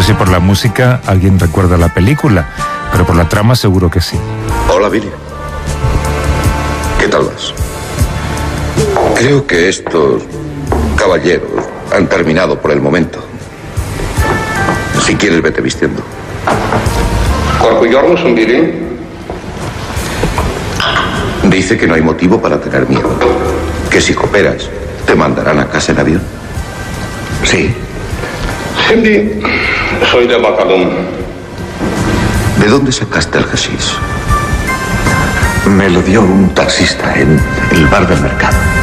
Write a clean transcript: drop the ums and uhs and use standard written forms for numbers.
si por la música alguien recuerda la película, pero por la trama seguro que sí. Hola, Billy. ¿Qué tal vas? Creo que estos caballeros han terminado por el momento. Si quieres, vete vistiendo. Qualcuno son Billy? Dice que no hay motivo para tener miedo. Que si cooperas, te mandarán a casa en avión. Sí. Cindy, soy de Bacalón. ¿De dónde sacaste el hashish? Me lo dio un taxista en el bar del mercado.